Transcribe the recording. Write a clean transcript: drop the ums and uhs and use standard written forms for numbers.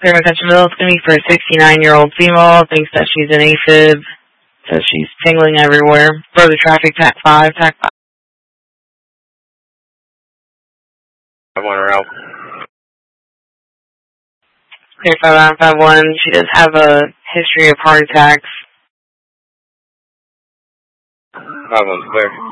Clear McCutcheonville. It's going to be for a 69-year-old female. Thinks that she's an AFib. Says she's tingling everywhere. Further traffic, TAC 5, TAC 5. I want her out. Clear 5951. She does have a history of heart attacks. 5-1's clear.